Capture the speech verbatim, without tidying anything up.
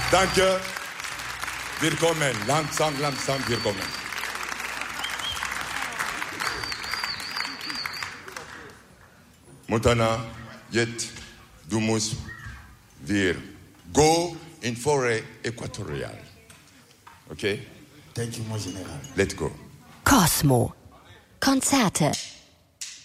Danke. Willkommen. Langsam, langsam, willkommen. Montana, jetzt, du musst wir go in Forêt Équatoriale. Okay? Thank you, mon Général. Let's go. Cosmo. Konzerte.